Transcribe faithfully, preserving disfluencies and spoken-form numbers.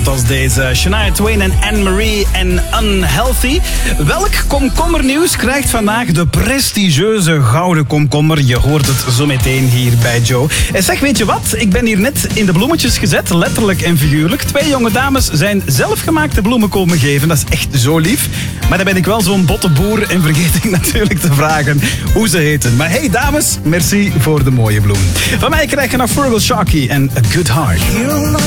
als deze. Shania Twain en Anne-Marie en Unhealthy. Welk komkommernieuws krijgt vandaag de prestigieuze gouden komkommer? Je hoort het zo meteen hier bij Joe. En zeg, weet je wat? Ik ben hier net in de bloemetjes gezet, letterlijk en figuurlijk. Twee jonge dames zijn zelfgemaakte bloemen komen geven. Dat is echt zo lief. Maar dan ben ik wel zo'n botte boer en vergeet ik natuurlijk te vragen hoe ze heten. Maar hey dames, merci voor de mooie bloem. Van mij krijg je nog Fergal Sharkey en A Good Heart.